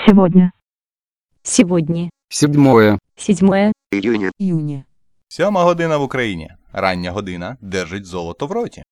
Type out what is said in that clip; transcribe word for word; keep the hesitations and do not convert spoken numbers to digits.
Сегодня. Сегодня. Седьмое. Седьмое. июня, Июня. Сьома година в Україні. Рання година держить золото в роті.